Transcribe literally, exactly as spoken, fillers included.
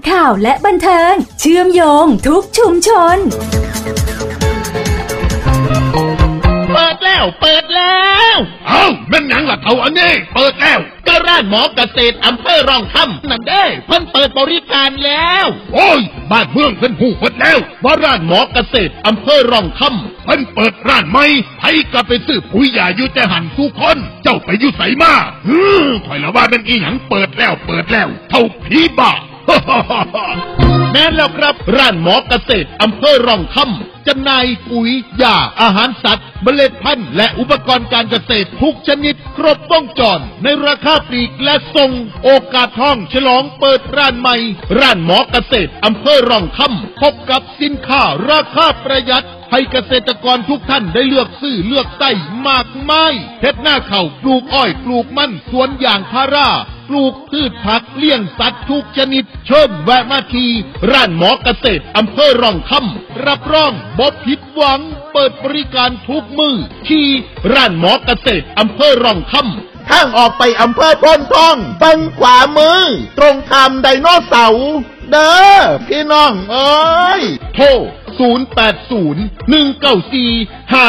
ข่าวและบันเทิงเชื่อมโยงทุกชุมชนเปิดแล้วเปิดแล้วเอ้าแม่นหยังล่ะเท่าอันนี้เปิดแล้วก็ร้านหมอเกษตรอำเภอร่องคำนั่นเด้เพิ่นเปิดบริการแล้วโอ้ยบ้านเมืองเพิ่นฮู้หมดแล้วว่าร้านหมอเกษตรอำเภอร่องคำเพิ่นเปิดร้านใหม่ไผก็ไปซื้อปุ๋ยยาอยู่แต่หันทุกคนเจ้าไปอยู่ไสมาฮึข่อยละว่าเป็นอีหยังเปิดแล้วเปิดแล้วเท่าผีบ้าแม่นแล้วครับร้านหมอเกษตรอำเภอร่องคำจำหน่ายปุ๋ยยาอาหารสัตว์เมล็ดพันธุ์และอุปกรณ์การเกษตรทุกชนิดครบวงจรในราคาปลีกและส่งโอกาสทองฉลองเปิดร้านใหม่ร้านหมอเกษตรอำเภอร่องคำพบกับสินค้าราคาประหยัดให้เกษตรกรทุกท่านได้เลือกซื้อเลือกใช้มากมายเฮ็ดหน้าข้าวปลูกอ้อยปลูกมันสวนยางพาราปลูกพืชผักเลี้ยงสัตว์ทุกชนิดเชิญแวะมาที่ร้านหมอเกษตรอำเภอร่องคำรับรองบ่ผิดหวังเปิดบริการทุกมื้อที่ร้านหมอเกษตรอำเภอร่องคำทางออกไปอำเภอโพนทองฝั่งขวามือตรงข้ามไดโนเสาร์เด้อพี่น้องเอ้ยโทรศูนย์ แปด ศูนย์ หนึ่ง เก้า สี่ ห้า